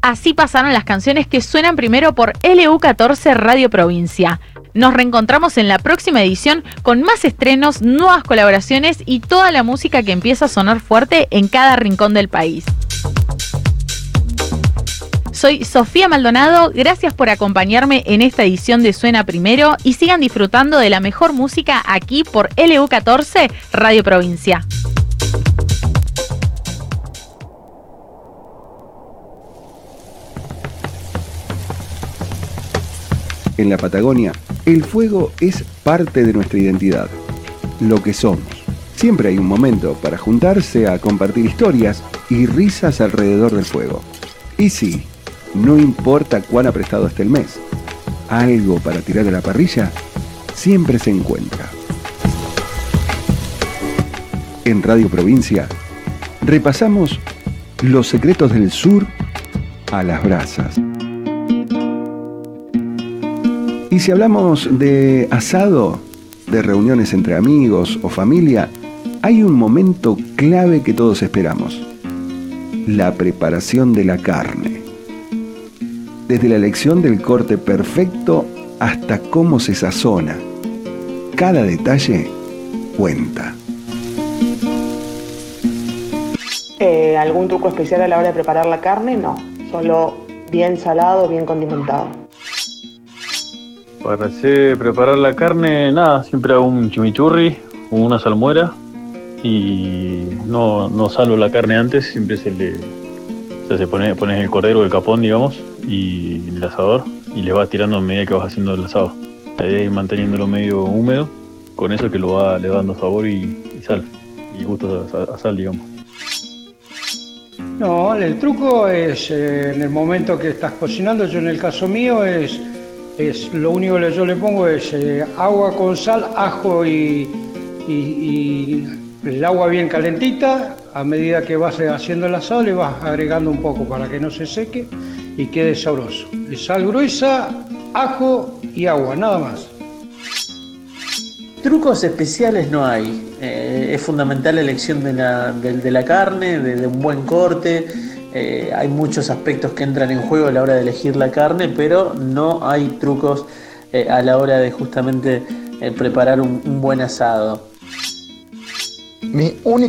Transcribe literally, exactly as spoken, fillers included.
así pasaron las canciones que suenan primero por L U catorce Radio Provincia. Nos reencontramos en la próxima edición con más estrenos, nuevas colaboraciones y toda la música que empieza a sonar fuerte en cada rincón del país. Soy Sofía Maldonado, gracias por acompañarme en esta edición de Suena Primero y sigan disfrutando de la mejor música aquí por L U catorce Radio Provincia. En la Patagonia, el fuego es parte de nuestra identidad, lo que somos. Siempre hay un momento para juntarse a compartir historias y risas alrededor del fuego. Y sí, no importa cuán aprestado esté el mes, algo para tirar de la parrilla siempre se encuentra. En Radio Provincia, repasamos los secretos del sur a las brasas. Y si hablamos de asado, de reuniones entre amigos o familia, hay un momento clave que todos esperamos: la preparación de la carne. Desde la elección del corte perfecto hasta cómo se sazona, cada detalle cuenta. Eh, ¿Algún truco especial a la hora de preparar la carne? No, solo bien salado, bien condimentado. Para hacer, preparar la carne, nada, siempre hago un chimichurri o una salmuera y no, no salo la carne antes, siempre se le o sea, se pone, pones el cordero o el capón, digamos, y el asador y le vas tirando a medida que vas haciendo el asado. La idea es ir manteniéndolo medio húmedo, con eso que lo va le va dando sabor y, y sal, y gusto a, a sal, digamos. No, el truco es eh, en el momento que estás cocinando. Yo en el caso mío es Es, lo único que yo le pongo es eh, agua con sal, ajo y, y, y el agua bien calentita. A medida que vas haciendo el asado le vas agregando un poco para que no se seque y quede sabroso. Sal gruesa, ajo y agua, nada más. Trucos especiales no hay. Eh, es fundamental la elección de la, de, de la carne, de, de un buen corte. Eh, hay muchos aspectos que entran en juego a la hora de elegir la carne, pero no hay trucos eh, a la hora de justamente eh, preparar un, un buen asado. Mi única